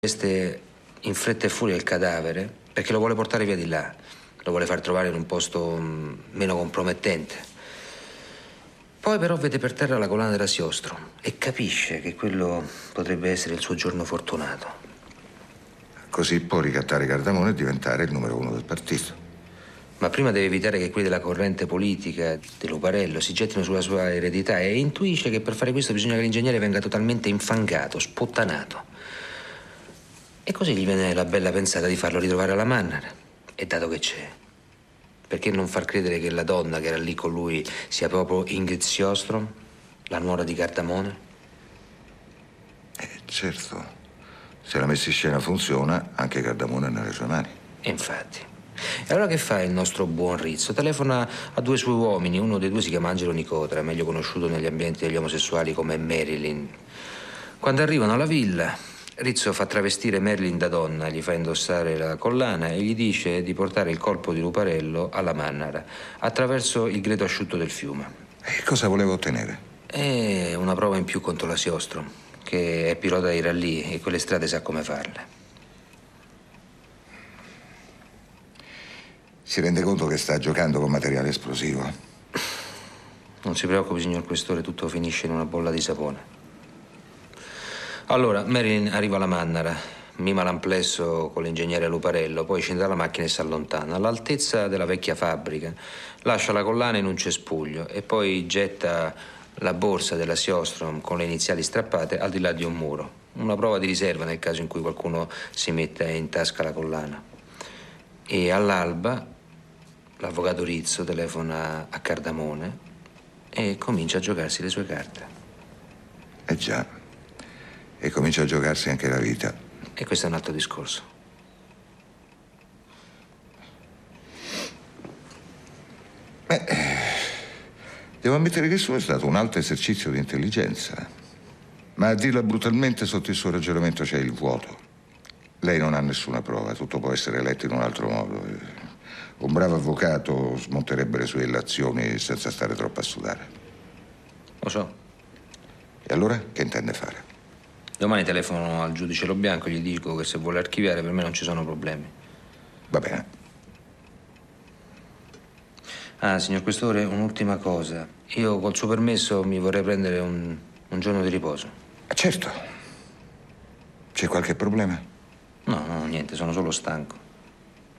Veste in fretta e furia il cadavere perché lo vuole portare via di là. Lo vuole far trovare in un posto meno compromettente. Poi però vede per terra la collana della Siostro e capisce che quello potrebbe essere il suo giorno fortunato. Così può ricattare Cardamone e diventare il numero 1 del partito. Ma prima deve evitare che quelli della corrente politica di Luparello si gettino sulla sua eredità e intuisce che per fare questo bisogna che l'ingegnere venga totalmente infangato, sputtanato. E così gli viene la bella pensata di farlo ritrovare alla Mannara. E dato che c'è, perché non far credere che la donna che era lì con lui sia proprio Ingrid Sjostrom, la nuora di Cardamone? Certo, se la messa in scena funziona, anche Cardamone è nelle sue mani. E infatti. E allora che fa il nostro buon Rizzo? Telefona a due suoi uomini, uno dei due si chiama Angelo Nicotra, meglio conosciuto negli ambienti degli omosessuali come Marilyn. Quando arrivano alla villa, Rizzo fa travestire Marilyn da donna, gli fa indossare la collana e gli dice di portare il corpo di Luparello alla Mannara, attraverso il greto asciutto del fiume. E cosa voleva ottenere? È una prova in più contro la Siostrom, che è pilota di rallye e quelle strade sa come farle. Si rende conto che sta giocando con materiale esplosivo? Non si preoccupi, signor Questore, tutto finisce in una bolla di sapone. Allora, Marilyn arriva alla Mannara, mima l'amplesso con l'ingegnere Luparello, poi scende dalla macchina e si allontana. All'altezza della vecchia fabbrica, lascia la collana in un cespuglio e poi getta la borsa della Siostrom con le iniziali strappate al di là di un muro. Una prova di riserva nel caso in cui qualcuno si metta in tasca la collana. E all'alba l'avvocato Rizzo telefona a Cardamone e comincia a giocarsi le sue carte. Eh già. E comincia a giocarsi anche la vita. E questo è un altro discorso. Devo ammettere che il suo è stato un alto esercizio di intelligenza. Ma a dirla brutalmente, sotto il suo ragionamento c'è il vuoto. Lei non ha nessuna prova, tutto può essere letto in un altro modo. Un bravo avvocato smonterebbe le sue illazioni senza stare troppo a sudare. Lo so. E allora che intende fare? Domani telefono al giudice Lo Bianco e gli dico che se vuole archiviare per me non ci sono problemi. Va bene. Ah, signor Questore, un'ultima cosa. Io col suo permesso mi vorrei prendere un giorno di riposo. Certo. C'è qualche problema? No, niente, sono solo stanco.